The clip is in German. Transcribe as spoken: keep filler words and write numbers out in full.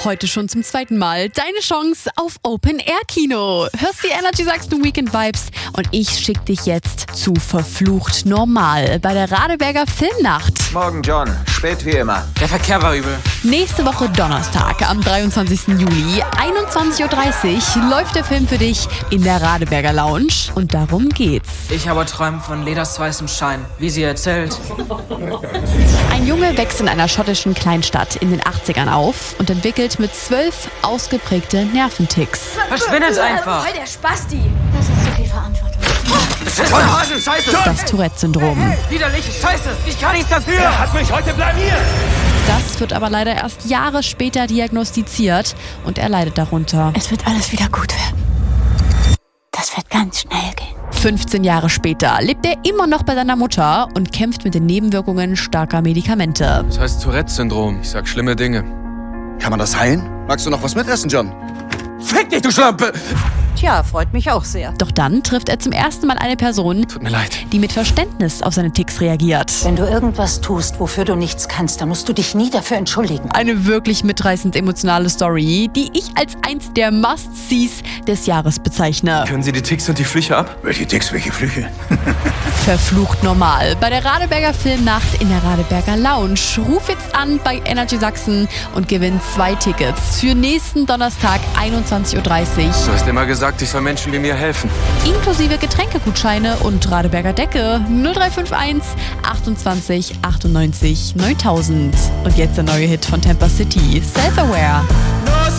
Heute schon zum zweiten Mal deine Chance auf Open-Air-Kino. Hörst die Energy Sachsen Weekend Vibes und ich schick dich jetzt zu Verflucht Normal bei der Radeberger Filmnacht. Morgen, John. Spät wie immer. Der Verkehr war übel. Nächste Woche Donnerstag am dreiundzwanzigsten Juli, einundzwanzig Uhr dreißig, läuft der Film für dich in der Radeberger Lounge. Und darum geht's. Ich aber träume von Ledas weißem Schein, wie sie erzählt. Ein Junge wächst in einer schottischen Kleinstadt in den achtzigern auf und entwickelt mit zwölf ausgeprägte Nerventicks. Verschwindet einfach! Voll der Spasti! Das ist zu viel Verantwortung. Das ist voll Hasen, Scheiße! Das Tourette-Syndrom. Widerlich, Scheiße! Ich kann nichts dafür! Er hat mich heute blamiert! Das wird aber leider erst Jahre später diagnostiziert und er leidet darunter. Es wird alles wieder gut werden. Das wird ganz schnell gehen. fünfzehn Jahre später lebt er immer noch bei seiner Mutter und kämpft mit den Nebenwirkungen starker Medikamente. Das heißt Tourette-Syndrom. Ich sag schlimme Dinge. Kann man das heilen? Magst du noch was mitessen, John? Fick dich, du Schlampe! Tja, freut mich auch sehr. Doch dann trifft er zum ersten Mal eine Person, Tut mir leid. die mit Verständnis auf seine Ticks reagiert. Wenn du irgendwas tust, wofür du nichts kannst, dann musst du dich nie dafür entschuldigen. Eine wirklich mitreißend emotionale Story, die ich als eins der Must-Sees des Jahres bezeichne. Können Sie die Ticks und die Flüche ab? Welche Ticks, welche Flüche? Verflucht Normal bei der Radeberger Filmnacht in der Radeberger Lounge. Ruf jetzt an bei Energy Sachsen und gewinn zwei Tickets für nächsten Donnerstag einundzwanzig Uhr dreißig. Du hast immer gesagt, ich soll Menschen wie mir helfen. Inklusive Getränkegutscheine und Radeberger Decke null drei fünf eins achtundzwanzig achtundneunzig neuntausend. Und jetzt der neue Hit von Tampa City, Self-Aware.